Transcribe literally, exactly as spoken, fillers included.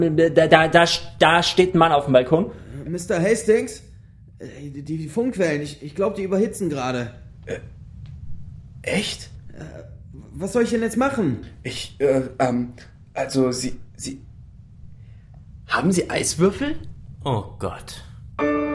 Da, da, da, da steht ein Mann auf dem Balkon. Mister Hastings? Die, die Funkquellen, ich, ich glaube, die überhitzen gerade. Äh, echt? Äh, was soll ich denn jetzt machen? Ich, äh, ähm, also, Sie, Sie... Haben Sie Eiswürfel? Oh Gott.